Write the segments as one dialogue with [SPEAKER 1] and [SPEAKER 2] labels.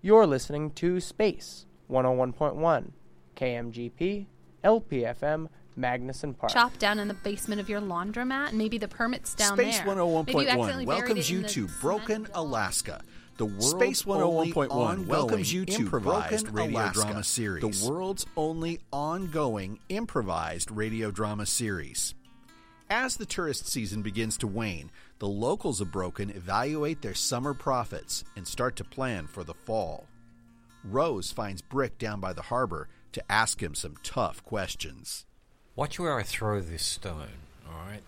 [SPEAKER 1] You're listening to Space 101.1, KMGP, LPFM, Magnuson Park.
[SPEAKER 2] Shop down in the basement of your laundromat, and maybe the permit's down
[SPEAKER 3] Space
[SPEAKER 2] there.
[SPEAKER 3] 101.1 welcomes you to Broken, Alaska. The world's
[SPEAKER 4] Space 101.1
[SPEAKER 3] welcomes you to
[SPEAKER 4] improvised
[SPEAKER 3] Broken,
[SPEAKER 4] radio
[SPEAKER 3] Alaska,
[SPEAKER 4] drama series.
[SPEAKER 3] The world's only ongoing improvised radio drama series. As the tourist season begins to wane, the locals of Broken evaluate their summer profits and start to plan for the fall. Rose finds Brick down by the harbor to ask him some tough questions.
[SPEAKER 5] Watch where I throw this stone, all right?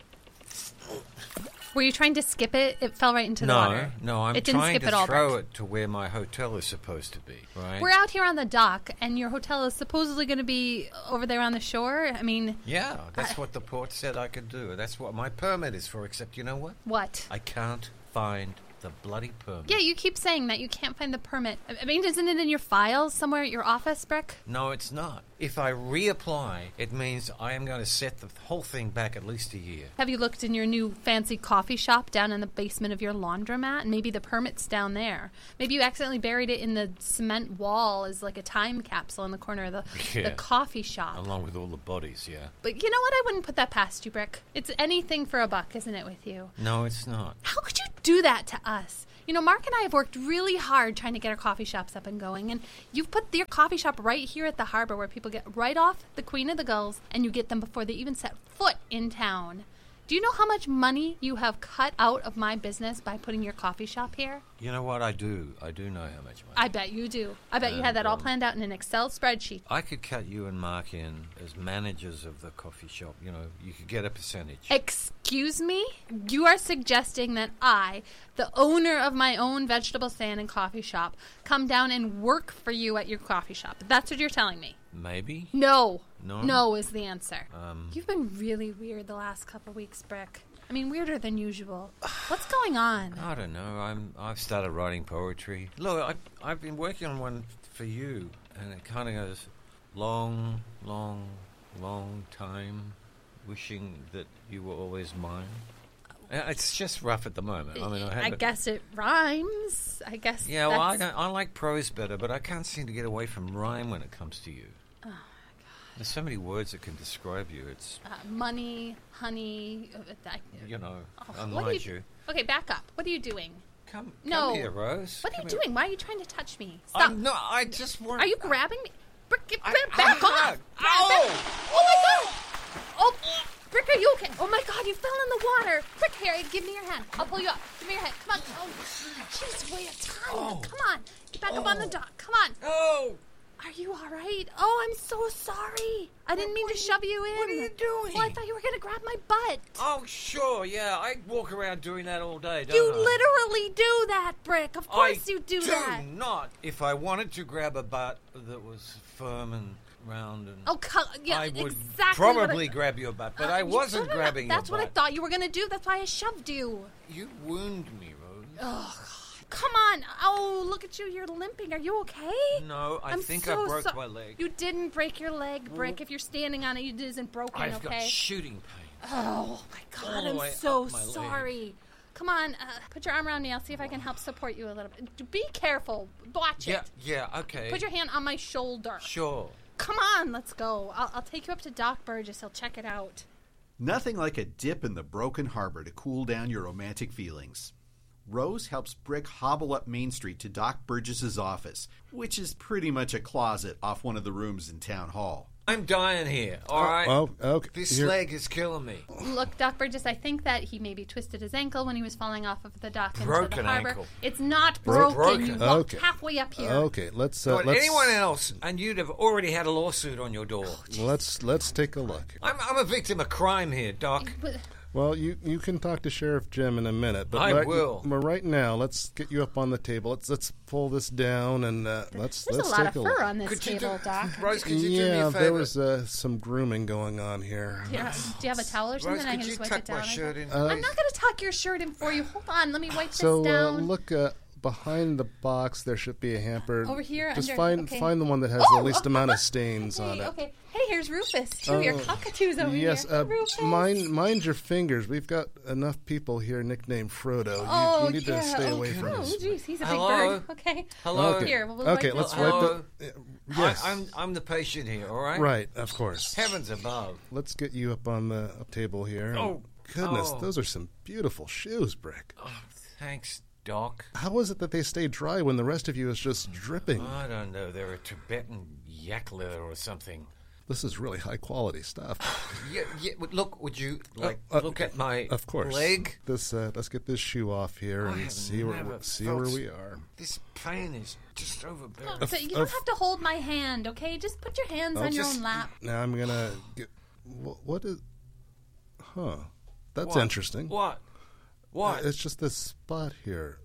[SPEAKER 2] Were you trying to skip it? It fell right into the water.
[SPEAKER 5] No, I'm
[SPEAKER 2] it didn't
[SPEAKER 5] trying
[SPEAKER 2] skip
[SPEAKER 5] to
[SPEAKER 2] it all,
[SPEAKER 5] throw
[SPEAKER 2] Brett.
[SPEAKER 5] it to where my hotel is supposed to be, right?
[SPEAKER 2] We're out here on the dock, and your hotel is supposedly going to be over there on the shore. I mean...
[SPEAKER 5] Yeah, that's what the port said I could do. That's what my permit is for, except you know what?
[SPEAKER 2] What?
[SPEAKER 5] I can't find the bloody permit.
[SPEAKER 2] Yeah, you keep saying that. You can't find the permit. I mean, isn't it in your files somewhere at your office, Brick?
[SPEAKER 5] No, it's not. If I reapply, it means I am going to set the whole thing back at least a year.
[SPEAKER 2] Have you looked in your new fancy coffee shop down in the basement of your laundromat? And maybe the permit's down there. Maybe you accidentally buried it in the cement wall as like a time capsule in the corner of the coffee shop.
[SPEAKER 5] Along with all the bodies, yeah.
[SPEAKER 2] But you know what? I wouldn't put that past you, Brick. It's anything for a buck, isn't it, with you?
[SPEAKER 5] No, it's not.
[SPEAKER 2] How could you do that to us? You know, Mark and I have worked really hard trying to get our coffee shops up and going, and you've put your coffee shop right here at the harbor where people get right off the Queen of the Gulls, and you get them before they even set foot in town. Do you know how much money you have cut out of my business by putting your coffee shop here?
[SPEAKER 5] You know what? I do. I do know how much money.
[SPEAKER 2] I bet you do. I bet you had that all planned out in an Excel spreadsheet.
[SPEAKER 5] I could cut you and Mark in as managers of the coffee shop. You know, you could get a percentage.
[SPEAKER 2] Excuse me? You are suggesting that I, the owner of my own vegetable stand and coffee shop, come down and work for you at your coffee shop. That's what you're telling me.
[SPEAKER 5] Maybe?
[SPEAKER 2] No.
[SPEAKER 5] No?
[SPEAKER 2] No is the answer. You've been really weird the last couple of weeks, Brick. I mean, weirder than usual. What's going on?
[SPEAKER 5] I don't know. I've started writing poetry. Look, I've been working on one for you, and it kind of goes long, long, long time wishing that you were always mine. It's just rough at the moment. I mean,
[SPEAKER 2] I guess it rhymes. I guess.
[SPEAKER 5] Yeah, well, I like prose better, but I can't seem to get away from rhyme when it comes to you. Oh, my God. There's so many words that can describe you. It's
[SPEAKER 2] money, honey.
[SPEAKER 5] You know, unlike you.
[SPEAKER 2] Okay, back up. What are you doing?
[SPEAKER 5] Come
[SPEAKER 2] No.
[SPEAKER 5] here, Rose.
[SPEAKER 2] What are you doing? Why are you trying to touch me?
[SPEAKER 5] Stop.
[SPEAKER 2] Stop.
[SPEAKER 5] No, I just want...
[SPEAKER 2] Are you grabbing me? Brick, back off.
[SPEAKER 5] Ow!
[SPEAKER 2] Oh, my God. Oh, Brick, are you okay? Oh, my God, you fell in the water. Brick, here, give me your hand. I'll pull you up. Give me your hand. Come on. Oh, jeez, weigh a ton.
[SPEAKER 5] Oh.
[SPEAKER 2] Come on. Get back up on the dock. Come on.
[SPEAKER 5] Oh!
[SPEAKER 2] Are you all right? Oh, I'm so sorry. I didn't mean to shove you in.
[SPEAKER 5] What are you doing?
[SPEAKER 2] Well, I thought you were going to grab my butt.
[SPEAKER 5] Oh, sure, yeah. I walk around doing that all day, don't
[SPEAKER 2] You
[SPEAKER 5] I?
[SPEAKER 2] literally do that, Brick. Of course you do that.
[SPEAKER 5] I do not. If I wanted to grab a butt that was firm and round and...
[SPEAKER 2] Oh, yeah,
[SPEAKER 5] I would
[SPEAKER 2] exactly
[SPEAKER 5] probably grab your butt, but I wasn't grabbing your butt.
[SPEAKER 2] That's what I thought you were going to do. That's why I shoved you.
[SPEAKER 5] You wound me, Rose.
[SPEAKER 2] Oh, God. Come on. Oh, look at you. You're limping. Are you okay?
[SPEAKER 5] No, I think I broke my leg.
[SPEAKER 2] You didn't break your leg, Brick. If you're standing on it, it isn't broken,
[SPEAKER 5] I've
[SPEAKER 2] okay?
[SPEAKER 5] got shooting pain.
[SPEAKER 2] Oh, my God.
[SPEAKER 5] All the
[SPEAKER 2] I'm
[SPEAKER 5] way
[SPEAKER 2] so
[SPEAKER 5] up my leg.
[SPEAKER 2] sorry. Come on. Put your arm around me. I'll see if I can help support you a little bit. Be careful. Watch it.
[SPEAKER 5] Yeah, okay.
[SPEAKER 2] Put your hand on my shoulder.
[SPEAKER 5] Sure.
[SPEAKER 2] Come on. Let's go. I'll take you up to Doc Burgess. He'll check it out.
[SPEAKER 3] Nothing like a dip in the Broken Harbor to cool down your romantic feelings. Rose helps Brick hobble up Main Street to Doc Burgess's office, which is pretty much a closet off one of the rooms in Town Hall.
[SPEAKER 5] I'm dying here, all right?
[SPEAKER 4] Oh, okay.
[SPEAKER 5] This leg is killing me.
[SPEAKER 2] Look, Doc Burgess, I think that he maybe twisted his ankle when he was falling off of the dock into
[SPEAKER 5] Broken
[SPEAKER 2] the harbor.
[SPEAKER 5] ankle.
[SPEAKER 2] It's not broken.
[SPEAKER 5] Broken.
[SPEAKER 2] You walked
[SPEAKER 4] Okay.
[SPEAKER 2] halfway up here.
[SPEAKER 4] Okay, let's
[SPEAKER 5] But anyone else, and you'd have already had a lawsuit on your door.
[SPEAKER 4] let's take a look.
[SPEAKER 5] I'm a victim of crime here, Doc.
[SPEAKER 2] But-
[SPEAKER 4] Well, you can talk to Sheriff Jim in a minute, but
[SPEAKER 5] I will.
[SPEAKER 4] But right now, let's get you up on the table. Let's pull this down and let's
[SPEAKER 2] There's
[SPEAKER 4] let's
[SPEAKER 2] a lot
[SPEAKER 4] take
[SPEAKER 2] of
[SPEAKER 4] a
[SPEAKER 2] fur
[SPEAKER 4] look.
[SPEAKER 2] on this table, Doc.
[SPEAKER 5] Rose, could you do me a
[SPEAKER 4] Yeah,
[SPEAKER 5] favor?
[SPEAKER 4] there was some grooming going on here.
[SPEAKER 2] Here, do you have a towel or something?
[SPEAKER 5] Rose,
[SPEAKER 2] I can
[SPEAKER 5] could you
[SPEAKER 2] just wipe
[SPEAKER 5] tuck
[SPEAKER 2] it down.
[SPEAKER 5] my shirt in?
[SPEAKER 2] I'm not going to tuck your shirt in for you. Hold on, let me wipe
[SPEAKER 4] So
[SPEAKER 2] this down.
[SPEAKER 4] look, behind the box there should be a hamper.
[SPEAKER 2] Over here?
[SPEAKER 4] Just
[SPEAKER 2] under,
[SPEAKER 4] find the one that has the least amount of stains on it.
[SPEAKER 2] Okay. Hey, here's Rufus, too. Your cockatoo's over here.
[SPEAKER 4] Yes,
[SPEAKER 2] Rufus.
[SPEAKER 4] mind your fingers. We've got enough people here nicknamed Frodo. You need to stay away from
[SPEAKER 2] Oh,
[SPEAKER 4] us.
[SPEAKER 2] jeez, he's a
[SPEAKER 5] Hello?
[SPEAKER 2] big bird. Okay.
[SPEAKER 5] Hello?
[SPEAKER 4] Okay.
[SPEAKER 2] Here, we'll
[SPEAKER 4] Okay,
[SPEAKER 2] wipe
[SPEAKER 4] let's
[SPEAKER 2] it.
[SPEAKER 4] wipe the... Yes.
[SPEAKER 5] I'm the patient here, all right?
[SPEAKER 4] Right, of course.
[SPEAKER 5] Heavens above.
[SPEAKER 4] Let's get you up on the table here.
[SPEAKER 5] Oh.
[SPEAKER 4] Goodness,
[SPEAKER 5] Oh.
[SPEAKER 4] those are some beautiful shoes, Brick.
[SPEAKER 5] Oh, thanks, Doc.
[SPEAKER 4] How is it that they stay dry when the rest of you is just dripping?
[SPEAKER 5] I don't know. They're a Tibetan yak leather or something.
[SPEAKER 4] This is really high quality stuff.
[SPEAKER 5] Yeah. Look, would you look at my
[SPEAKER 4] Of course.
[SPEAKER 5] leg?
[SPEAKER 4] Let's get this shoe off here
[SPEAKER 5] I
[SPEAKER 4] and
[SPEAKER 5] have
[SPEAKER 4] see where
[SPEAKER 5] never
[SPEAKER 4] we
[SPEAKER 5] felt
[SPEAKER 4] are.
[SPEAKER 5] This pain is just overbearing.
[SPEAKER 2] So you don't have to hold my hand, okay? Just put your hands on your own lap.
[SPEAKER 4] Now I'm gonna get. What is? Huh. That's
[SPEAKER 5] What?
[SPEAKER 4] interesting.
[SPEAKER 5] What? What?
[SPEAKER 4] It's just this spot here.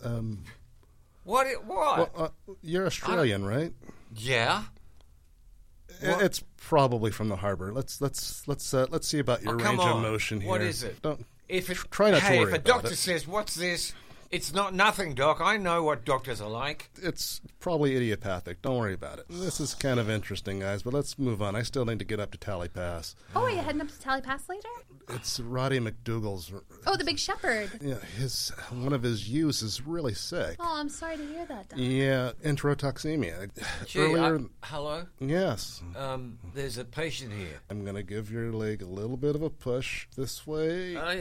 [SPEAKER 5] What?
[SPEAKER 4] Well, you're Australian, right?
[SPEAKER 5] Yeah. What?
[SPEAKER 4] It's probably from the harbor. Let's see about your
[SPEAKER 5] Oh, come
[SPEAKER 4] range of
[SPEAKER 5] on.
[SPEAKER 4] motion here.
[SPEAKER 5] What is it?
[SPEAKER 4] Don't
[SPEAKER 5] If
[SPEAKER 4] try not to worry
[SPEAKER 5] if a
[SPEAKER 4] about
[SPEAKER 5] doctor
[SPEAKER 4] it.
[SPEAKER 5] says, "What's this?" It's not nothing, Doc. I know what doctors are like.
[SPEAKER 4] It's probably idiopathic. Don't worry about it. This is kind of interesting, guys, but let's move on. I still need to get up to Tally Pass.
[SPEAKER 2] Oh, are you heading up to Tally Pass later?
[SPEAKER 4] It's Roddy McDougal's.
[SPEAKER 2] Oh, the big shepherd.
[SPEAKER 4] Yeah, one of his ewes is really sick.
[SPEAKER 2] Oh, I'm sorry to hear that, Doc.
[SPEAKER 4] Yeah, enterotoxemia.
[SPEAKER 5] Gee,
[SPEAKER 4] Earlier,
[SPEAKER 5] hello.
[SPEAKER 4] yes.
[SPEAKER 5] There's a patient here.
[SPEAKER 4] I'm gonna give your leg a little bit of a push this way.
[SPEAKER 5] Yeah.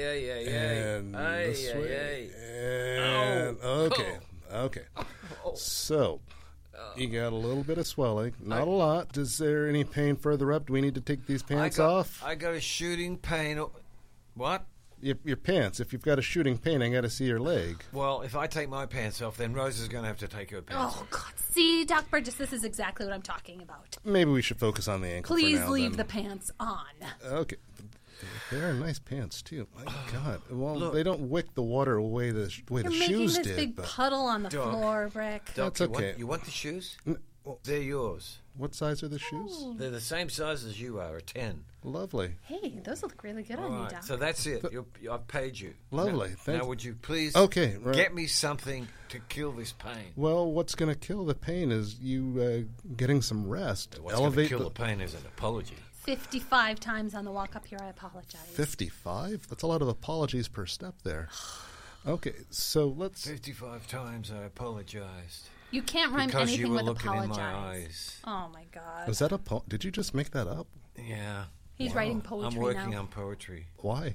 [SPEAKER 4] And this way. And
[SPEAKER 5] Oh.
[SPEAKER 4] okay. So, you got a little bit of swelling, not a lot. Is there any pain further up? Do we need to take these pants off?
[SPEAKER 5] I got a shooting pain. What?
[SPEAKER 4] Your pants. If you've got a shooting pain, I got to see your leg.
[SPEAKER 5] Well, if I take my pants off, then Rose is going to have to take her pants
[SPEAKER 2] Oh,
[SPEAKER 5] off.
[SPEAKER 2] God. See, Doc Burgess, this is exactly what I'm talking about.
[SPEAKER 4] Maybe we should focus on the ankle.
[SPEAKER 2] Please
[SPEAKER 4] for now,
[SPEAKER 2] leave
[SPEAKER 4] then.
[SPEAKER 2] the pants on.
[SPEAKER 4] Okay. They're nice pants too. My God. Well,
[SPEAKER 5] Look.
[SPEAKER 4] they don't wick the water away the way
[SPEAKER 2] You're
[SPEAKER 4] the
[SPEAKER 2] making
[SPEAKER 4] shoes
[SPEAKER 2] this
[SPEAKER 4] did.
[SPEAKER 2] big
[SPEAKER 4] But
[SPEAKER 2] puddle on the
[SPEAKER 5] Doc.
[SPEAKER 2] floor, Brick.
[SPEAKER 5] Doc,
[SPEAKER 4] That's okay.
[SPEAKER 5] You want the shoes?
[SPEAKER 4] well,
[SPEAKER 5] They're yours.
[SPEAKER 4] what size are the shoes?
[SPEAKER 5] They're the same size as you are, a 10.
[SPEAKER 4] Lovely.
[SPEAKER 2] Hey, those look really good on
[SPEAKER 5] All
[SPEAKER 2] you,
[SPEAKER 5] right,
[SPEAKER 2] Doc.
[SPEAKER 5] so that's it. I've paid you.
[SPEAKER 4] Lovely.
[SPEAKER 5] Now,
[SPEAKER 4] Thank-
[SPEAKER 5] now would you please
[SPEAKER 4] Okay, right.
[SPEAKER 5] get me something to kill this pain?
[SPEAKER 4] Well, what's going to kill the pain is you getting some rest.
[SPEAKER 5] What's going to kill the pain is an apology.
[SPEAKER 2] 55 times on the walk up here, I apologize.
[SPEAKER 4] 55? That's a lot of apologies per step there. Okay, so let's...
[SPEAKER 5] 55 times I apologized.
[SPEAKER 2] You can't rhyme
[SPEAKER 5] Because
[SPEAKER 2] anything
[SPEAKER 5] you were
[SPEAKER 2] with
[SPEAKER 5] looking
[SPEAKER 2] apologize.
[SPEAKER 5] in my eyes.
[SPEAKER 2] Oh, my God.
[SPEAKER 4] Was that a poem? Did you just make that up?
[SPEAKER 5] Yeah.
[SPEAKER 2] He's writing poetry
[SPEAKER 5] I'm working
[SPEAKER 2] now.
[SPEAKER 5] on poetry.
[SPEAKER 4] Why?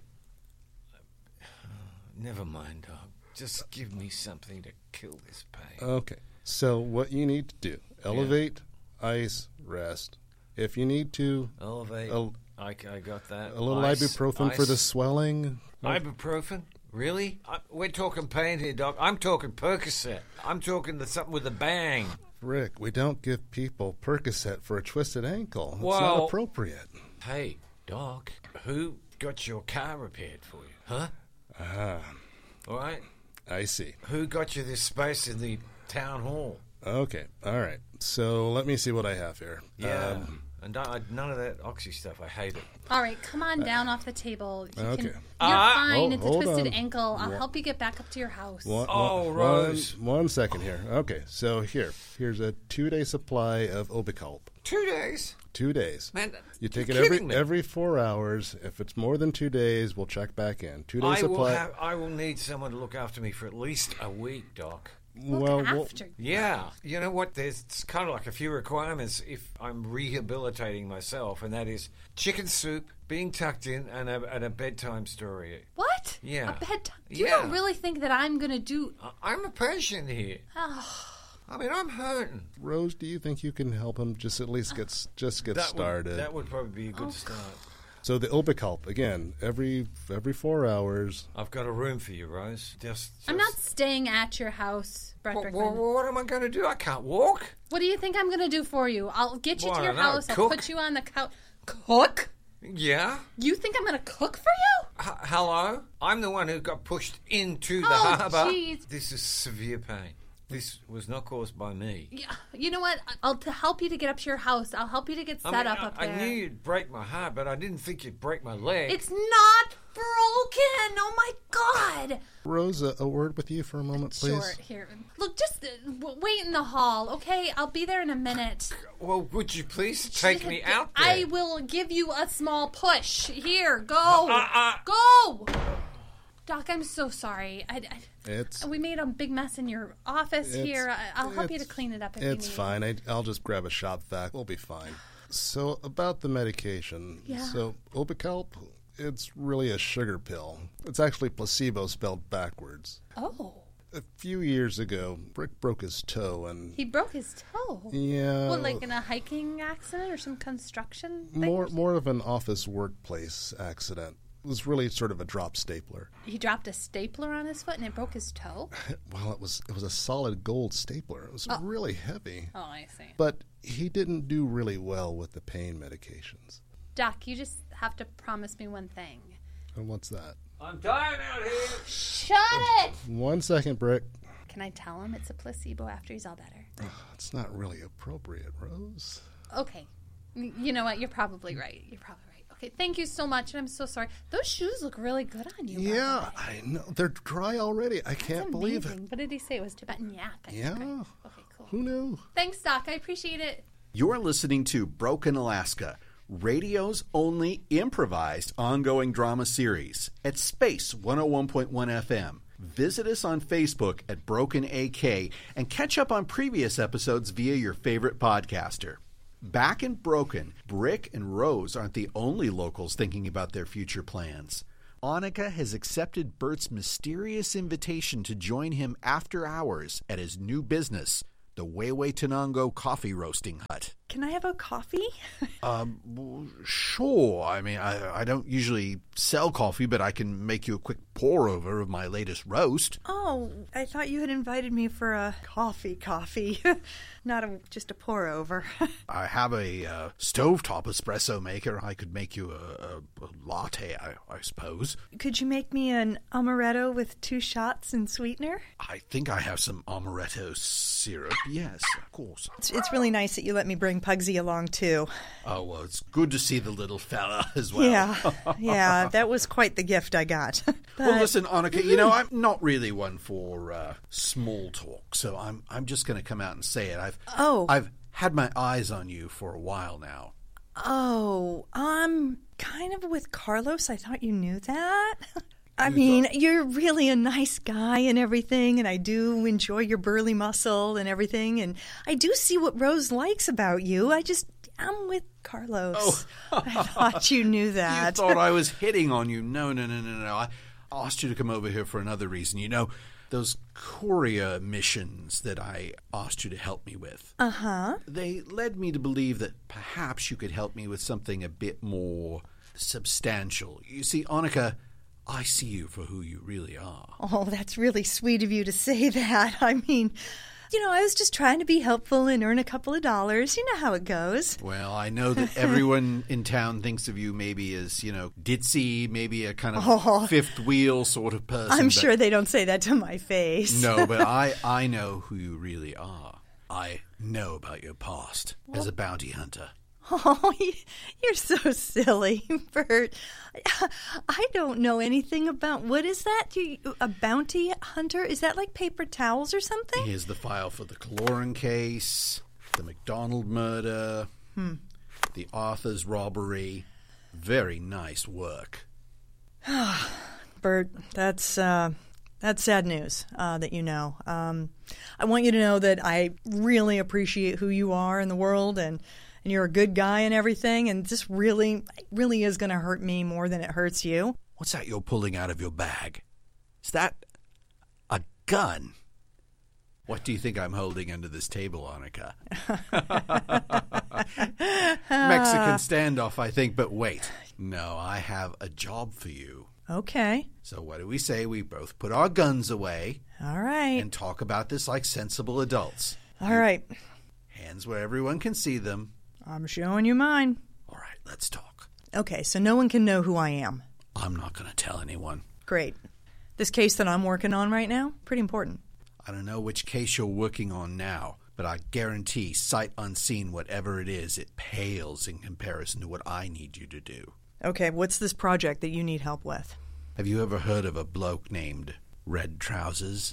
[SPEAKER 5] Never mind, Doc. Just give me something to kill this pain.
[SPEAKER 4] Okay, so what you need to do, elevate, ice, rest. If you need to,
[SPEAKER 5] Elevate.
[SPEAKER 4] a-
[SPEAKER 5] I got that.
[SPEAKER 4] a little
[SPEAKER 5] Ice,
[SPEAKER 4] ibuprofen for the
[SPEAKER 5] ice.
[SPEAKER 4] swelling.
[SPEAKER 5] Ibuprofen? Really? We're talking pain here, Doc. I'm talking Percocet. I'm talking something with a bang.
[SPEAKER 4] Rick, we don't give people Percocet for a twisted ankle. It's
[SPEAKER 5] Well-
[SPEAKER 4] not appropriate.
[SPEAKER 5] Hey, Doc, who got your car repaired for you? Huh? All right.
[SPEAKER 4] I see.
[SPEAKER 5] Who got you this space in the town hall?
[SPEAKER 4] Okay, all right. So let me see what I have here.
[SPEAKER 5] Yeah. And none of that oxy stuff. I hate it.
[SPEAKER 2] All right, come on down off the table. You
[SPEAKER 4] okay.
[SPEAKER 2] You're fine.
[SPEAKER 4] Oh,
[SPEAKER 2] It's a
[SPEAKER 4] hold
[SPEAKER 2] twisted
[SPEAKER 4] on.
[SPEAKER 2] ankle. I'll help you get back up to your house.
[SPEAKER 5] Rose.
[SPEAKER 4] One second here. Okay, so here's a 2-day supply of Obiculp.
[SPEAKER 5] 2 days?
[SPEAKER 4] 2 days.
[SPEAKER 5] Man,
[SPEAKER 4] You take
[SPEAKER 5] you're
[SPEAKER 4] it
[SPEAKER 5] kidding me.
[SPEAKER 4] every 4 hours. If it's more than 2 days, we'll check back in. 2-day supply.
[SPEAKER 5] I will need someone to look after me for at least a week, Doc.
[SPEAKER 2] Look after.
[SPEAKER 5] Yeah. You know what? There's kind of like a few requirements if I'm rehabilitating myself, and that is chicken soup, being tucked in, and a bedtime story.
[SPEAKER 2] What?
[SPEAKER 5] Yeah.
[SPEAKER 2] A bedtime? You
[SPEAKER 5] Yeah.
[SPEAKER 2] don't really think that I'm going to do...
[SPEAKER 5] I'm a patient here. I mean, I'm hurting.
[SPEAKER 4] Rose, do you think you can help him just at least get started?
[SPEAKER 5] That would probably be a good start.
[SPEAKER 4] So the Obiculp again, every 4 hours.
[SPEAKER 5] I've got a room for you, Rose. Just
[SPEAKER 2] I'm not staying at your house, Brett Brickman.
[SPEAKER 5] what am I going to do? I can't walk.
[SPEAKER 2] What do you think I'm going to do for you? I'll get you
[SPEAKER 5] Well,
[SPEAKER 2] to
[SPEAKER 5] I
[SPEAKER 2] your
[SPEAKER 5] don't know.
[SPEAKER 2] house. I'll
[SPEAKER 5] Cook?
[SPEAKER 2] put you on the couch. Cook?
[SPEAKER 5] Yeah.
[SPEAKER 2] You think I'm going to cook for you?
[SPEAKER 5] Hello? I'm the one who got pushed into the
[SPEAKER 2] Oh,
[SPEAKER 5] harbour.
[SPEAKER 2] jeez.
[SPEAKER 5] This is severe pain. This was not caused by me.
[SPEAKER 2] Yeah, you know what? To help you to get up to your house. I'll help you to get set up there.
[SPEAKER 5] I knew you'd break my heart, but I didn't think you'd break my leg.
[SPEAKER 2] It's not broken. Oh my God.
[SPEAKER 4] Rose, a word with you for a moment, please.
[SPEAKER 2] Sure. Here. Look, just wait in the hall, okay? I'll be there in a minute.
[SPEAKER 5] Well, would you please take me out there?
[SPEAKER 2] I will give you a small push. Here, go. Go. Doc, I'm so sorry. We made a big mess in your office here. I'll help you to clean it up if you need.
[SPEAKER 4] It's fine. I'll just grab a shop vac. We'll be fine. So, about the medication.
[SPEAKER 2] Yeah.
[SPEAKER 4] So, Opikelp, it's really a sugar pill. It's actually placebo spelled backwards.
[SPEAKER 2] Oh.
[SPEAKER 4] A few years ago, Brick broke his toe and...
[SPEAKER 2] He broke his toe?
[SPEAKER 4] Yeah.
[SPEAKER 2] Well, like in a hiking accident or some construction thing?
[SPEAKER 4] More of an office workplace accident. It was really sort of a drop stapler.
[SPEAKER 2] He dropped a stapler on his foot and it broke his toe?
[SPEAKER 4] Well, it was a solid gold stapler. It was really heavy.
[SPEAKER 2] Oh, I see.
[SPEAKER 4] But he didn't do really well with the pain medications.
[SPEAKER 2] Doc, you just have to promise me one thing.
[SPEAKER 4] And what's that?
[SPEAKER 5] I'm dying out here.
[SPEAKER 2] Shut it!
[SPEAKER 4] 1 second, Brick.
[SPEAKER 2] Can I tell him it's a placebo after he's all better?
[SPEAKER 4] It's not really appropriate, Rose.
[SPEAKER 2] Okay. You know what? You're probably right. Okay, thank you so much, and I'm so sorry. Those shoes look really good on you.
[SPEAKER 4] Yeah, I know. They're dry already. I can't believe it.
[SPEAKER 2] What did he say? It was Tibetan yak.
[SPEAKER 4] Yeah.
[SPEAKER 2] Okay, cool.
[SPEAKER 4] Who knew?
[SPEAKER 2] Thanks, Doc. I appreciate it.
[SPEAKER 3] You're listening to Broken Alaska, radio's only improvised ongoing drama series at Space 101.1 FM. Visit us on Facebook at Broken AK and catch up on previous episodes via your favorite podcaster. Back in Broken, Brick and Rose aren't the only locals thinking about their future plans. Annika has accepted Bert's mysterious invitation to join him after hours at his new business, the Wewe Tenango Coffee Roasting Hut.
[SPEAKER 6] Can I have a coffee?
[SPEAKER 3] Sure. I mean, I don't usually sell coffee, but I can make you a quick pour-over of my latest roast.
[SPEAKER 6] Oh, I thought you had invited me for a coffee. Not just a pour-over.
[SPEAKER 3] I have a stovetop espresso maker. I could make you a latte, I suppose.
[SPEAKER 6] Could you make me an amaretto with 2 shots and sweetener?
[SPEAKER 3] I think I have some amaretto syrup. Yes, of course.
[SPEAKER 6] It's really nice that you let me bring Pugsy along, too.
[SPEAKER 3] Oh, well, it's good to see the little fella as well.
[SPEAKER 6] Yeah, that was quite the gift I got.
[SPEAKER 3] Well, listen, Annika, you know, I'm not really one for small talk, so I'm just going to come out and say it. I've had my eyes on you for a while now.
[SPEAKER 6] Oh, I'm kind of with Carlos. I thought you knew that. I mean, you're really a nice guy and everything, and I do enjoy your burly muscle and everything, and I do see what Rose likes about you. I'm with Carlos.
[SPEAKER 3] Oh.
[SPEAKER 6] I thought you knew that.
[SPEAKER 3] You thought I was hitting on you. No. I asked you to come over here for another reason. You know, those courier missions that I asked you to help me with.
[SPEAKER 6] Uh-huh.
[SPEAKER 3] They led me to believe that perhaps you could help me with something a bit more substantial. You see, Annika, I see you for who you really are.
[SPEAKER 6] Oh, that's really sweet of you to say that. I mean, you know, I was just trying to be helpful and earn a couple of dollars. You know how it goes.
[SPEAKER 3] Well, I know that everyone in town thinks of you maybe as, you know, ditzy, maybe a kind of fifth wheel sort of person.
[SPEAKER 6] I'm sure they don't say that to my face.
[SPEAKER 3] No, but I know who you really are. I know about your past as a bounty hunter.
[SPEAKER 6] Oh, you're so silly, Bert. I don't know anything about, what is that? A bounty hunter? Is that like paper towels or something?
[SPEAKER 3] Here's the file for the Caloran case, the McDonald murder, the Arthur's robbery. Very nice work.
[SPEAKER 6] Bert, that's sad news that you know. I want you to know that I really appreciate who you are in the world, and you're a good guy and everything, and this really is going to hurt me more than it hurts you.
[SPEAKER 3] What's that you're pulling out of your bag? Is that a gun? What do you think I'm holding under this table, Annika? Mexican standoff, I think, but wait. No, I have a job for you.
[SPEAKER 6] Okay.
[SPEAKER 3] So what do we say we both put our guns away?
[SPEAKER 6] All right.
[SPEAKER 3] And talk about this like sensible adults.
[SPEAKER 6] All right.
[SPEAKER 3] Hands where everyone can see them.
[SPEAKER 6] I'm showing you mine.
[SPEAKER 3] All right, let's talk.
[SPEAKER 6] Okay, so no one can know who I am.
[SPEAKER 3] I'm not going to tell anyone.
[SPEAKER 6] Great. This case that I'm working on right now, pretty important.
[SPEAKER 3] I don't know which case you're working on now, but I guarantee, sight unseen, whatever it is, it pales in comparison to what I need you to do.
[SPEAKER 6] Okay, what's this project that you need help with?
[SPEAKER 3] Have you ever heard of a bloke named Red Trousers?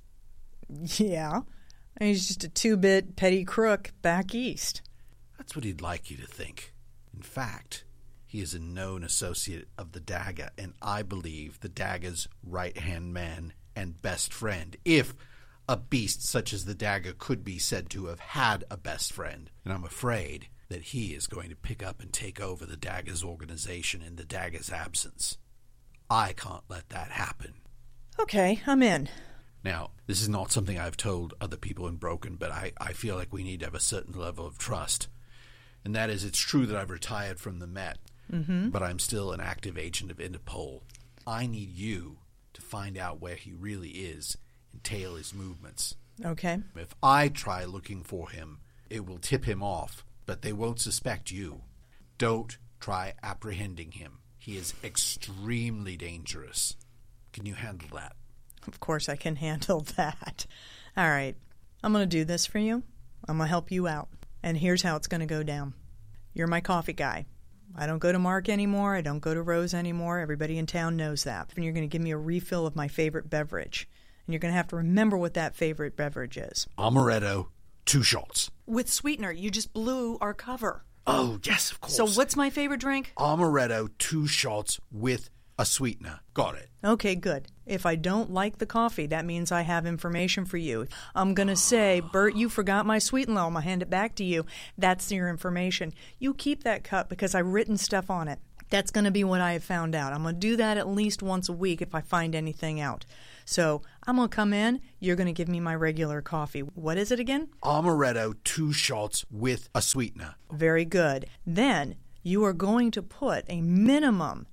[SPEAKER 6] Yeah. He's just a two-bit petty crook back east.
[SPEAKER 3] That's what he'd like you to think. In fact, he is a known associate of the Dagger, and I believe the Dagger's right-hand man and best friend, if a beast such as the Dagger could be said to have had a best friend. And I'm afraid that he is going to pick up and take over the Dagger's organization in the Dagger's absence. I can't let that happen.
[SPEAKER 6] Okay, I'm in.
[SPEAKER 3] Now, this is not something I've told other people in Broken, but I feel like we need to have a certain level of trust. And that is, it's true that I've retired from the Met, but I'm still an active agent of Interpol. I need you to find out where he really is and tail his movements.
[SPEAKER 6] Okay.
[SPEAKER 3] If I try looking for him, it will tip him off, but they won't suspect you. Don't try apprehending him. He is extremely dangerous. Can you handle that?
[SPEAKER 6] Of course I can handle that. All right. I'm going to do this for you. I'm going to help you out. And here's how it's going to go down. You're my coffee guy. I don't go to Mark anymore. I don't go to Rose anymore. Everybody in town knows that. And you're going to give me a refill of my favorite beverage. And you're going to have to remember what that favorite beverage is.
[SPEAKER 3] Amaretto, 2 shots.
[SPEAKER 6] With sweetener. You just blew our cover.
[SPEAKER 3] Oh, yes, of course.
[SPEAKER 6] So what's my favorite drink?
[SPEAKER 3] Amaretto, 2 shots with a sweetener. Got it.
[SPEAKER 6] Okay, good. If I don't like the coffee, that means I have information for you. I'm going to say, Bert, you forgot my sweet and low. I'm going to hand it back to you. That's your information. You keep that cup because I've written stuff on it. That's going to be what I have found out. I'm going to do that at least once a week if I find anything out. So I'm going to come in. You're going to give me my regular coffee. What is it again?
[SPEAKER 3] Amaretto, 2 shots with a sweetener.
[SPEAKER 6] Very good. Then you are going to put a minimum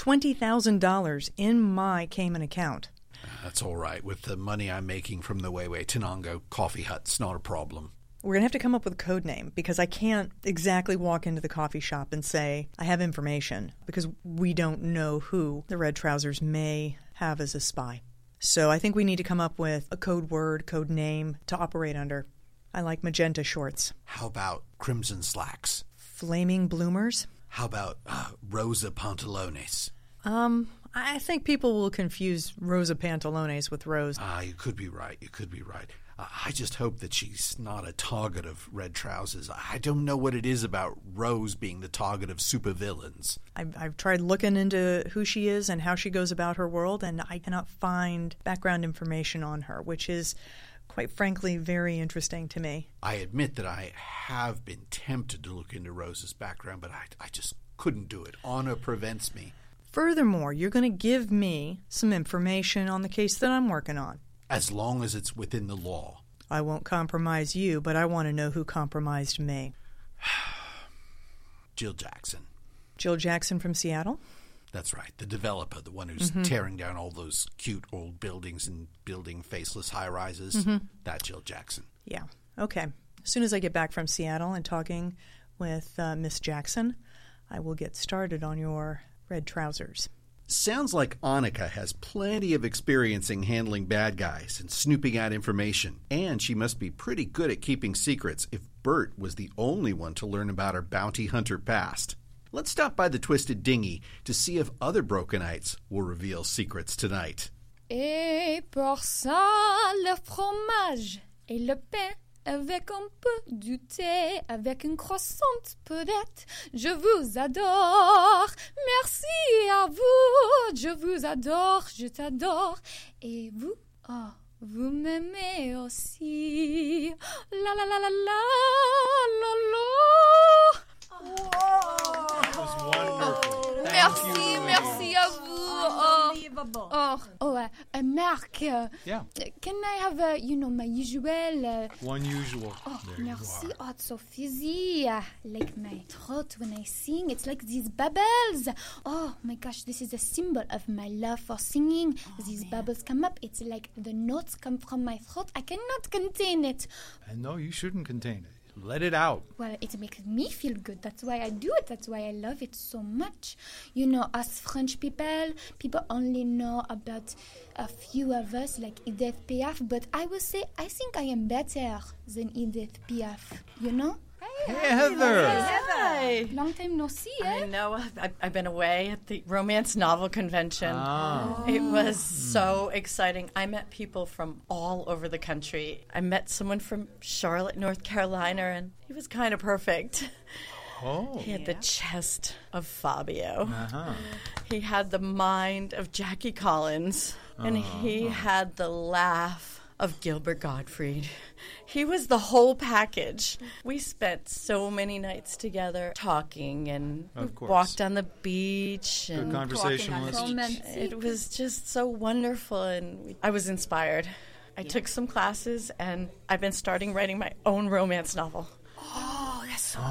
[SPEAKER 6] $20,000 in my Cayman account.
[SPEAKER 3] That's all right. With the money I'm making from the Weiwei Tenango coffee hut, it's not a problem.
[SPEAKER 6] We're going to have to come up with a code name because I can't exactly walk into the coffee shop and say, I have information, because we don't know who the Red Trousers may have as a spy. So I think we need to come up with a code word, code name to operate under. I like magenta shorts.
[SPEAKER 3] How about crimson slacks?
[SPEAKER 6] Flaming bloomers?
[SPEAKER 3] How about Rosa Pantalones?
[SPEAKER 6] I think people will confuse Rosa Pantalones with Rose.
[SPEAKER 3] You could be right. You could be right. I just hope that she's not a target of Red Trousers. I don't know what it is about Rose being the target of supervillains.
[SPEAKER 6] I've tried looking into who she is and how she goes about her world, and I cannot find background information on her, which is, quite frankly, very interesting to me.
[SPEAKER 3] I admit that I have been tempted to look into Rose's background, but I just couldn't do it. Honor prevents me.
[SPEAKER 6] Furthermore, you're going to give me some information on the case that I'm working on.
[SPEAKER 3] As long as it's within the law.
[SPEAKER 6] I won't compromise you, but I want to know who compromised me.
[SPEAKER 3] Jill Jackson.
[SPEAKER 6] Jill Jackson from Seattle?
[SPEAKER 3] That's right. The developer, the one who's tearing down all those cute old buildings and building faceless high-rises. That Jill Jackson.
[SPEAKER 6] Yeah. Okay. As soon as I get back from Seattle and talking with Miss Jackson, I will get started on your Red Trousers.
[SPEAKER 3] Sounds like Annika has plenty of experience in handling bad guys and snooping out information. And she must be pretty good at keeping secrets if Bert was the only one to learn about her bounty hunter past. Let's stop by the Twisted Dinghy to see if other Brokenites will reveal secrets tonight.
[SPEAKER 7] Et pour ça, le fromage et le pain avec un peu du thé, avec une croissante peut-être. Je vous adore. Merci à vous. Je vous adore. Je t'adore. Et vous, oh, vous m'aimez aussi. La la la la la la la.
[SPEAKER 8] That was wonderful.
[SPEAKER 7] Merci, merci à vous. Mark.
[SPEAKER 8] Yeah.
[SPEAKER 7] Can I have, my usual...
[SPEAKER 8] One usual.
[SPEAKER 7] Oh,
[SPEAKER 8] There
[SPEAKER 7] merci.
[SPEAKER 8] you are.
[SPEAKER 7] Oh, it's so fizzy. Like my throat when I sing. It's like these bubbles. Oh, my gosh. This is a symbol of my love for singing. These bubbles come up. It's like the notes come from my throat. I cannot contain it.
[SPEAKER 8] And no, you shouldn't contain it.
[SPEAKER 9] Let it out.
[SPEAKER 7] Well, it makes me feel good. That's why I do it. That's why I love it so much. You know, us French people only know about a few of us, like Edith Piaf. But I will say, I think I am better than Edith Piaf. You know?
[SPEAKER 9] Hey, Heather.
[SPEAKER 6] Hi.
[SPEAKER 7] Long time no see, eh?
[SPEAKER 6] I know. I've been away at the Romance Novel Convention. It was so exciting. I met people from all over the country. I met someone from Charlotte, North Carolina, and he was kind of perfect.
[SPEAKER 9] Oh.
[SPEAKER 6] He had the chest of Fabio.
[SPEAKER 9] Uh-huh.
[SPEAKER 6] He had the mind of Jackie Collins. And he had the laugh of Gilbert Gottfried. He was the whole package. We spent so many nights together talking and
[SPEAKER 9] Of course.
[SPEAKER 6] walked on the beach.
[SPEAKER 9] Good
[SPEAKER 6] And
[SPEAKER 9] conversationalist.
[SPEAKER 6] it was just so wonderful, and I was inspired. I took some classes, and I've been starting writing my own romance novel.
[SPEAKER 2] Oh, that's so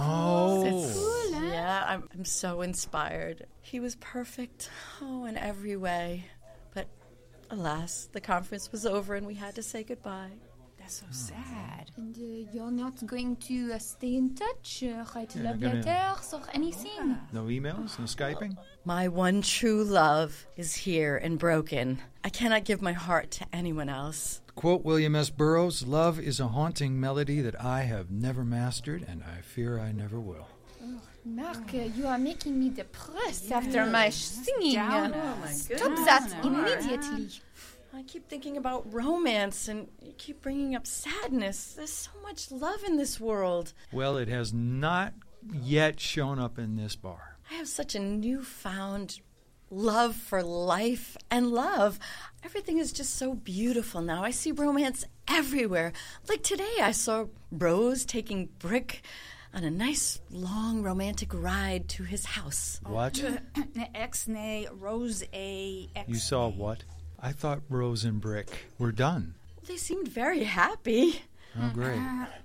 [SPEAKER 9] Oh.
[SPEAKER 6] Yeah, I'm so inspired. He was perfect, in every way. But alas, the conference was over, and we had to say goodbye.
[SPEAKER 2] That's so sad.
[SPEAKER 7] And you're not going to stay in touch, write
[SPEAKER 9] Yeah,
[SPEAKER 7] love
[SPEAKER 9] gonna-
[SPEAKER 7] letters or anything?
[SPEAKER 9] No emails? No Skyping?
[SPEAKER 6] My one true love is here and broken. I cannot give my heart to anyone else.
[SPEAKER 9] Quote William S. Burroughs, "Love is a haunting melody that I have never mastered, and I fear I never will."
[SPEAKER 7] Mark, you are making me depressed after my singing.
[SPEAKER 2] Downer.
[SPEAKER 7] Stop that immediately.
[SPEAKER 6] I keep thinking about romance, and you keep bringing up sadness. There's so much love in this world.
[SPEAKER 9] Well, it has not yet shown up in this bar.
[SPEAKER 6] I have such a newfound love for life and love. Everything is just so beautiful now. I see romance everywhere. Like today, I saw Rose taking Brick on a nice, long, romantic ride to his house.
[SPEAKER 9] What?
[SPEAKER 2] Ex-nay, Rose-A,
[SPEAKER 9] You saw what? I thought Rose and Brick were done.
[SPEAKER 6] They seemed very happy.
[SPEAKER 9] Oh, great.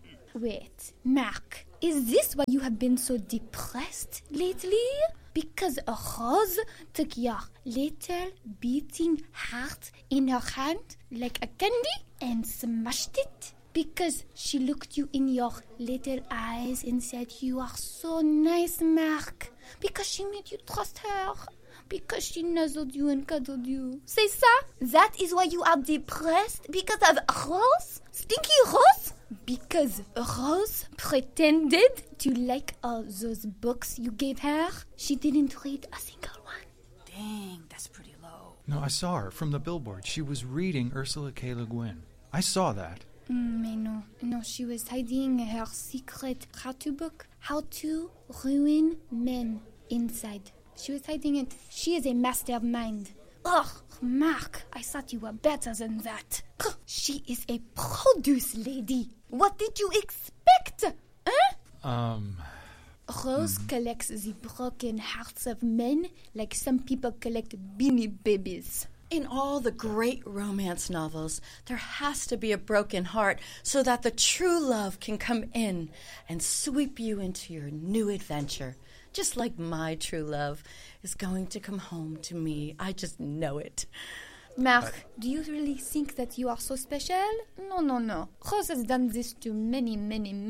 [SPEAKER 7] Wait, Mark, is this why you have been so depressed lately? Because a rose took your little beating heart in her hand like a candy and smashed it? Because she looked you in your little eyes and said, "You are so nice, Mark." Because she made you trust her. Because she nuzzled you and cuddled you. C'est ça? That is why you are depressed? Because of Rose? Stinky Rose? Because Rose pretended to like all those books you gave her. She didn't read a single one.
[SPEAKER 2] Dang, that's pretty low.
[SPEAKER 9] No, I saw her from the billboard. She was reading Ursula K. Le Guin. I saw that.
[SPEAKER 7] Mais no, she was hiding her secret how-to book. How to ruin men inside. She was hiding it. She is a mastermind. Ugh, Mark, I thought you were better than that. She is a produce lady. What did you expect? Rose collects the broken hearts of men like some people collect beanie babies.
[SPEAKER 6] In all the great romance novels, there has to be a broken heart so that the true love can come in and sweep you into your new adventure. Just like my true love is going to come home to me. I just know it.
[SPEAKER 7] Mark, do you really think that you are so special? No. Rose has done this to many a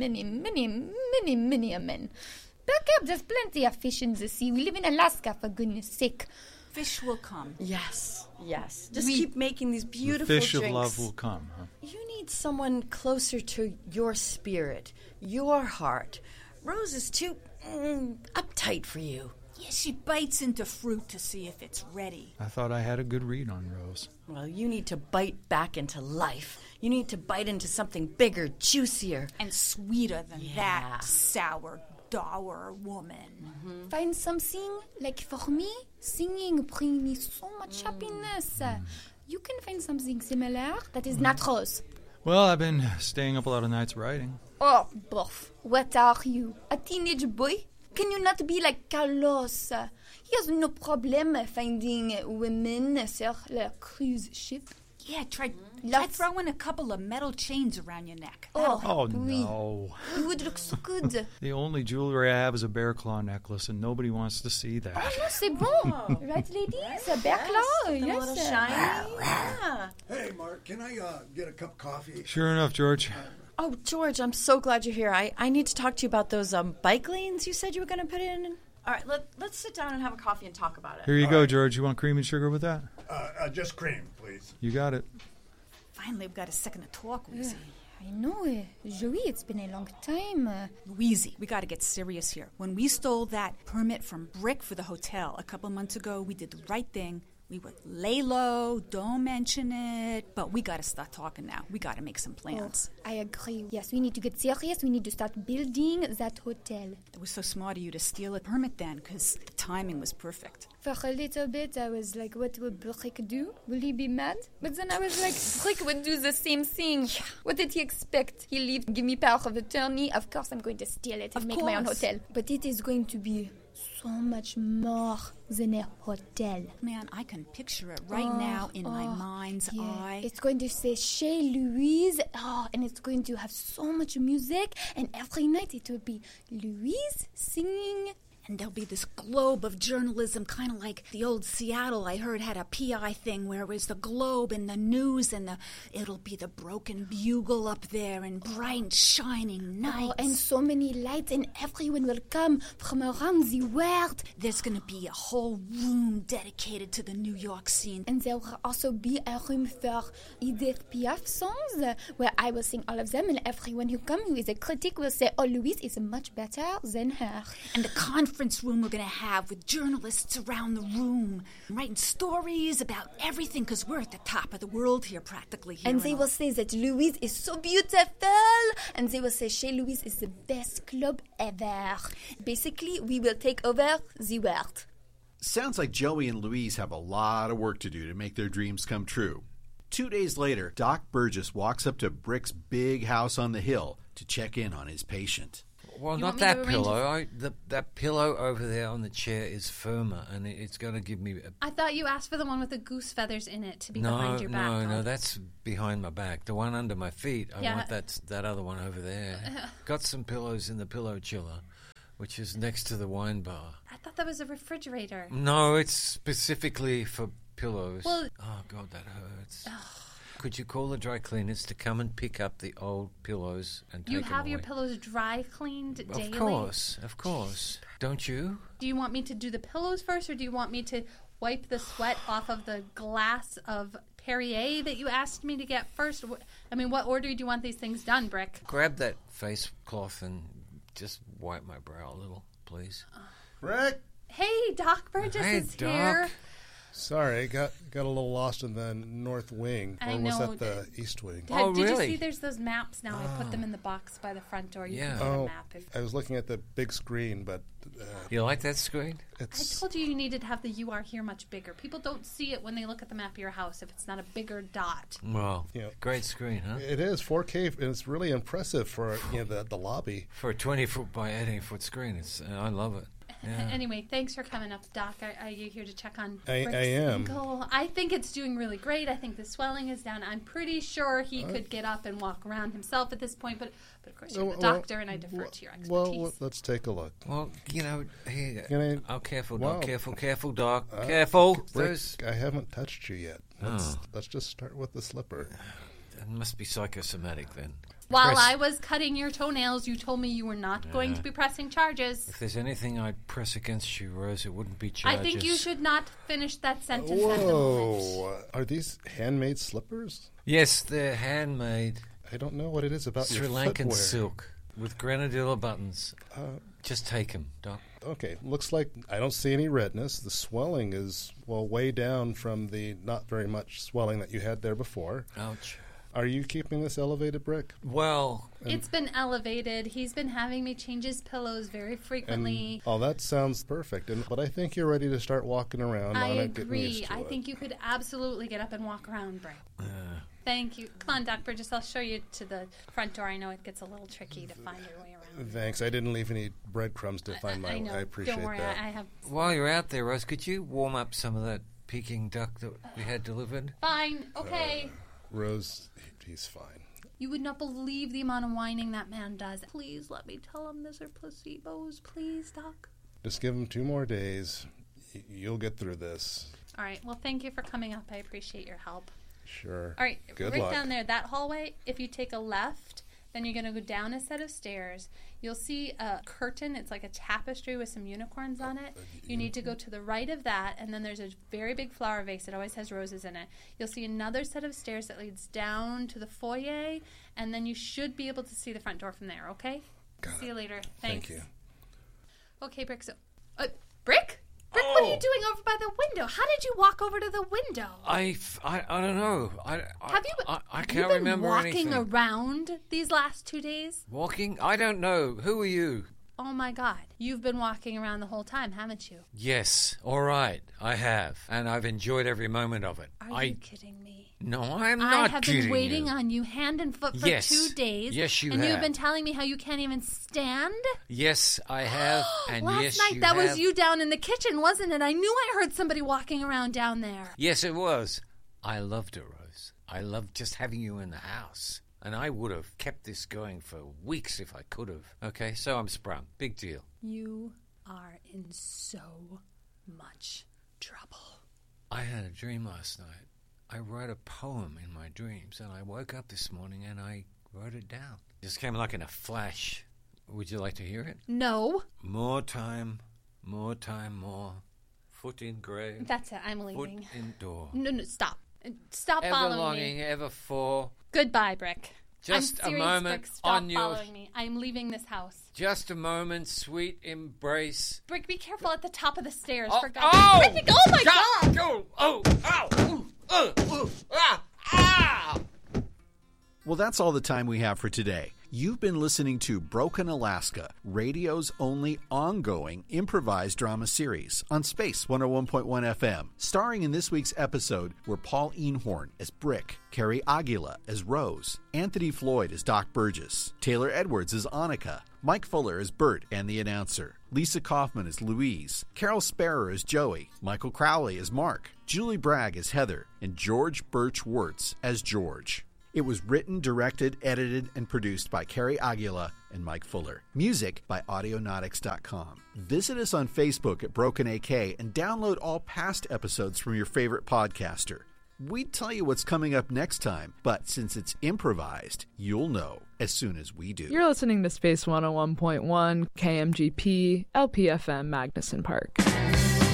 [SPEAKER 7] men. Back up, there's plenty of fish in the sea. We live in Alaska, for goodness sake.
[SPEAKER 2] Fish will come.
[SPEAKER 6] Yes. Just keep making these beautiful
[SPEAKER 9] The fish
[SPEAKER 6] drinks.
[SPEAKER 9] of love will come, huh?
[SPEAKER 6] You need someone closer to your spirit, your heart. Rose is too uptight for you.
[SPEAKER 2] Yeah, she bites into fruit to see if it's ready.
[SPEAKER 9] I thought I had a good read on Rose.
[SPEAKER 6] Well, you need to bite back into life. You need to bite into something bigger, juicier.
[SPEAKER 2] And sweeter than that sour, dour woman.
[SPEAKER 7] Find something, like for me, singing brings me so much happiness. You can find something similar that is not Rose.
[SPEAKER 9] Well, I've been staying up a lot of nights writing.
[SPEAKER 7] Oh, bof. What are you? A teenage boy? Can you not be like Carlos? He has no problem finding women sur le cruise ship.
[SPEAKER 2] Yeah, try
[SPEAKER 7] Lots.
[SPEAKER 2] throwing a couple of metal chains around your neck.
[SPEAKER 9] Oh,
[SPEAKER 7] oui.
[SPEAKER 9] no.
[SPEAKER 7] You would look so good.
[SPEAKER 9] The only jewelry I have is a bear claw necklace, and nobody wants to see that.
[SPEAKER 7] Oh, no, c'est bon. Right, ladies? A bear claw?
[SPEAKER 6] A little shiny. Yeah.
[SPEAKER 8] Hey, Mark, can I get a cup of coffee?
[SPEAKER 9] Sure enough, George.
[SPEAKER 6] Oh, George, I'm so glad you're here. I need to talk to you about those bike lanes you said you were going to put in. All right, let's sit down and have a coffee and talk about it.
[SPEAKER 9] Here you go, George. You want cream and sugar with that?
[SPEAKER 8] Just cream, please.
[SPEAKER 9] You got it.
[SPEAKER 10] Finally, we've got a second to talk, Louise.
[SPEAKER 7] I know. Joey, it's been a long time.
[SPEAKER 10] Louise, we got to get serious here. When we stole that permit from Brick for the hotel a couple months ago, we did the right thing. We would lay low, don't mention it, but we got to start talking now. We got to make some plans.
[SPEAKER 7] I agree. Yes, we need to get serious. We need to start building that hotel.
[SPEAKER 10] It was so smart of you to steal a permit then, because the timing was perfect.
[SPEAKER 7] For a little bit, I was like, what will Brick do? Will he be mad? But then I was like, Brick would do the same thing. What did he expect? He'll leave, give me power of attorney. Of course, I'm going to steal it and make my own hotel. But it is going to be so much more than a hotel.
[SPEAKER 10] Man, I can picture it right now in my mind's eye.
[SPEAKER 7] It's going to say Chez Louise, and it's going to have so much music, and every night it will be Louise singing.
[SPEAKER 10] And there'll be this globe of journalism, kind of like the old Seattle, I heard, had a PI thing where it was the globe and the news, and it'll be the broken bugle up there and bright, shining nights.
[SPEAKER 7] And so many lights, and everyone will come from around the world.
[SPEAKER 10] There's going to be a whole room dedicated to the New York scene.
[SPEAKER 7] And there will also be a room for Edith Piaf songs, where I will sing all of them, and everyone who comes with a critic will say, oh, Louise is much better than her.
[SPEAKER 10] And the conference room we're going to have with journalists around the room, writing stories about everything, because we're at the top of the world here, practically. Here
[SPEAKER 7] and they will say that Louise is so beautiful, and they will say Chez Louise is the best club ever. Basically, we will take over the world.
[SPEAKER 3] Sounds like Joey and Louise have a lot of work to do to make their dreams come true. 2 days later, Doc Burgess walks up to Brick's big house on the hill to check in on his patient.
[SPEAKER 5] Well, not that pillow. That pillow over there on the chair is firmer, and it's going to give me...
[SPEAKER 2] I thought you asked for the one with the goose feathers in it to be behind your back.
[SPEAKER 5] No, that's behind my back. The one under my feet, I want that other one over there. Got some pillows in the pillow chiller, which is next to the wine bar.
[SPEAKER 2] I thought that was a refrigerator.
[SPEAKER 5] No, it's specifically for pillows.
[SPEAKER 2] Well,
[SPEAKER 5] oh, God, that hurts. Could you call the dry cleaners to come and pick up the old pillows and take them away?
[SPEAKER 2] You have your pillows dry cleaned daily?
[SPEAKER 5] Of course. Don't you?
[SPEAKER 2] Do you want me to do the pillows first, or do you want me to wipe the sweat off of the glass of Perrier that you asked me to get first? I mean, what order do you want these things done, Brick?
[SPEAKER 5] Grab that face cloth and just wipe my brow a little, please.
[SPEAKER 8] Brick?
[SPEAKER 2] Hey, Doc Burgess is
[SPEAKER 5] Doc.
[SPEAKER 2] here.
[SPEAKER 4] Sorry, got a little lost in the north wing.
[SPEAKER 2] I
[SPEAKER 4] or
[SPEAKER 2] know.
[SPEAKER 4] was that the east wing?
[SPEAKER 2] Did
[SPEAKER 5] really?
[SPEAKER 2] you see there's those maps now? I put them in the box by the front door. You can get a map.
[SPEAKER 4] I was looking at the big screen, but...
[SPEAKER 5] you like that screen?
[SPEAKER 2] I told you needed to have the You Are Here much bigger. People don't see it when they look at the map of your house if it's not a bigger dot.
[SPEAKER 5] Well, great screen, huh?
[SPEAKER 4] It is 4K, and it's really impressive for the lobby.
[SPEAKER 5] For a 20-foot by 18-foot screen, I love it. Yeah.
[SPEAKER 2] Anyway, thanks for coming up, Doc. Are you here to check on
[SPEAKER 4] I
[SPEAKER 2] Brick's
[SPEAKER 4] am.
[SPEAKER 2] ankle? I think it's doing really great. I think the swelling is down. I'm pretty sure he could get up and walk around himself at this point, but of course you're the doctor, and I defer to your expertise.
[SPEAKER 4] Well, let's take a look.
[SPEAKER 5] Well, here. Careful,
[SPEAKER 4] wow.
[SPEAKER 5] Doc. Careful, Doc. Careful.
[SPEAKER 4] Rick, I haven't touched you yet. Let's just start with the slipper.
[SPEAKER 5] That must be psychosomatic then.
[SPEAKER 2] While I was cutting your toenails, you told me you were not going to be pressing charges.
[SPEAKER 5] If there's anything I'd press against you, Rose, it wouldn't be charges.
[SPEAKER 2] I think you should not finish that sentence at the moment.
[SPEAKER 4] Whoa. Are these handmade slippers?
[SPEAKER 5] Yes, they're handmade.
[SPEAKER 4] I don't know what it is about
[SPEAKER 5] Sri
[SPEAKER 4] your
[SPEAKER 5] Lankan
[SPEAKER 4] footwear.
[SPEAKER 5] silk with granadilla buttons. Just take them, Doc.
[SPEAKER 4] Okay, looks like I don't see any redness. The swelling is, way down from the not very much swelling that you had there before.
[SPEAKER 5] Ouch.
[SPEAKER 4] Are you keeping this elevated, Brick?
[SPEAKER 5] Well...
[SPEAKER 2] It's been elevated. He's been having me change his pillows very frequently.
[SPEAKER 4] That sounds perfect. But I think you're ready to start walking around
[SPEAKER 2] I
[SPEAKER 4] on it, getting
[SPEAKER 2] agree.
[SPEAKER 4] used to
[SPEAKER 2] I
[SPEAKER 4] it.
[SPEAKER 2] think you could absolutely get up and walk around, Brick. Thank you. Come on, Doc Burgess. I'll show you to the front door. I know it gets a little tricky to find your way around.
[SPEAKER 4] Thanks. I didn't leave any breadcrumbs to find my
[SPEAKER 2] I know.
[SPEAKER 4] way. I appreciate
[SPEAKER 2] Don't worry.
[SPEAKER 4] that.
[SPEAKER 2] I have...
[SPEAKER 5] While you're out there, Rose, could you warm up some of that Peking duck that we had delivered?
[SPEAKER 2] Fine. Okay.
[SPEAKER 4] Rose, he's fine.
[SPEAKER 2] You would not believe the amount of whining that man does. Please let me tell him these are placebos. Please, Doc.
[SPEAKER 4] Just give him 2 more days. You'll get through this.
[SPEAKER 2] All right. Well, thank you for coming up. I appreciate your help.
[SPEAKER 4] Sure.
[SPEAKER 2] All right.
[SPEAKER 4] Good
[SPEAKER 2] right
[SPEAKER 4] luck.
[SPEAKER 2] down there, that hallway, if you take a left, Then you're going to go down a set of stairs. You'll see a curtain. It's like a tapestry with some unicorns on it. You need to go to the right of that, and then there's a very big flower vase. It always has roses in it. You'll see another set of stairs that leads down to the foyer, and then you should be able to see the front door from there, okay? See you later. Thanks.
[SPEAKER 4] Thank you.
[SPEAKER 2] Okay, Brick. So, Brick? Brick, what are you doing over by the window? How did you walk over to the window?
[SPEAKER 5] I don't know. I can't remember anything.
[SPEAKER 2] Have you been walking around these last 2 days?
[SPEAKER 5] Walking? I don't know. Who are you?
[SPEAKER 2] Oh, my God. You've been walking around the whole time, haven't you?
[SPEAKER 5] Yes. All right. I have. And I've enjoyed every moment of it.
[SPEAKER 2] Are you kidding me?
[SPEAKER 5] No, I'm not
[SPEAKER 2] I have
[SPEAKER 5] kidding
[SPEAKER 2] been waiting
[SPEAKER 5] you.
[SPEAKER 2] on you hand and foot for
[SPEAKER 5] Yes.
[SPEAKER 2] 2 days.
[SPEAKER 5] Yes, you
[SPEAKER 2] and
[SPEAKER 5] have.
[SPEAKER 2] you've been telling me how you can't even stand?
[SPEAKER 5] Yes, I have. And
[SPEAKER 2] Last
[SPEAKER 5] yes,
[SPEAKER 2] night,
[SPEAKER 5] you
[SPEAKER 2] that
[SPEAKER 5] have.
[SPEAKER 2] was you down in the kitchen, wasn't it? I knew I heard somebody walking around down there.
[SPEAKER 5] Yes, it was. I loved it, Rose. I loved just having you in the house. And I would have kept this going for weeks if I could have. Okay, so I'm sprung. Big deal.
[SPEAKER 2] You are in so much trouble.
[SPEAKER 5] I had a dream last night. I wrote a poem in my dreams, and I woke up this morning and I wrote it down. It just came like in a flash. Would you like to hear it?
[SPEAKER 2] No.
[SPEAKER 5] More time, more. Foot in grave.
[SPEAKER 2] That's it. I'm leaving.
[SPEAKER 5] Foot in door.
[SPEAKER 2] No, stop. Stop
[SPEAKER 5] Ever
[SPEAKER 2] following
[SPEAKER 5] longing,
[SPEAKER 2] me.
[SPEAKER 5] ever for.
[SPEAKER 2] Goodbye, Brick.
[SPEAKER 5] Just
[SPEAKER 2] I'm
[SPEAKER 5] a
[SPEAKER 2] serious,
[SPEAKER 5] moment
[SPEAKER 2] Brick. Stop
[SPEAKER 5] on your.
[SPEAKER 2] following me. I'm leaving this house.
[SPEAKER 5] Just a moment, sweet embrace.
[SPEAKER 2] Brick, be careful at the top of the stairs.
[SPEAKER 5] Oh,
[SPEAKER 2] for God's
[SPEAKER 5] oh!
[SPEAKER 2] sake. Brick, oh my God!
[SPEAKER 3] Well, that's all the time we have for today. You've been listening to Broken Alaska, radio's only ongoing improvised drama series on Space 101.1 FM. Starring in this week's episode were Paul Einhorn as Brick, Carrie Aguila as Rose, Anthony Floyd as Doc Burgess, Taylor Edwards as Annika, Mike Fuller as Bert and the announcer, Lisa Kaufman as Louise, Carol Sparrow as Joey, Michael Crowley as Mark, Julie Bragg as Heather, and George Birch Wirtz as George. It was written, directed, edited, and produced by Carrie Aguila and Mike Fuller. Music by Audionautics.com. Visit us on Facebook at Broken AK and download all past episodes from your favorite podcaster. We'd tell you what's coming up next time, but since it's improvised, you'll know as soon as we do.
[SPEAKER 11] You're listening to Space 101.1, KMGP, LPFM, Magnuson Park.